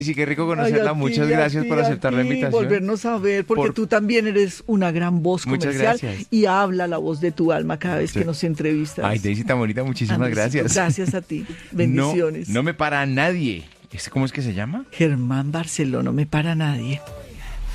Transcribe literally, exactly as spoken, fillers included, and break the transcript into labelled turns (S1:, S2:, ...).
S1: Sí, qué rico
S2: Ay,
S1: conocerla.
S2: a ti,
S1: Muchas
S2: a
S1: gracias
S2: ti,
S1: por
S2: a
S1: aceptar la
S2: ti,
S1: invitación.
S2: volvernos a ver, porque
S1: Por-
S2: tú también eres una gran voz
S1: Muchas
S2: comercial
S1: gracias.
S2: y habla la voz de tu alma cada vez
S1: Sí.
S2: que nos entrevistas.
S1: Ay, Daisy tan bonita, muchísimas
S2: Andresito,
S1: gracias.
S2: gracias a ti.
S1: No,
S2: Bendiciones.
S1: no me para nadie. ¿Este cómo es que se llama?
S2: Germán Barceló, no me para nadie.